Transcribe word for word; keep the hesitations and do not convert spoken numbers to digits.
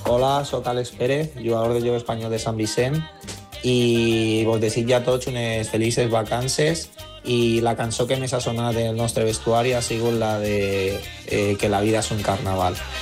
Hola, soc Àlex Pérez, jugador del Joc Espanyol de Sant Vicent, i vos desitjo a tots unes felices vacances, i la cançó que més ha sonat del nostre vestuari ha sigut la de eh, Que la vida és un carnaval.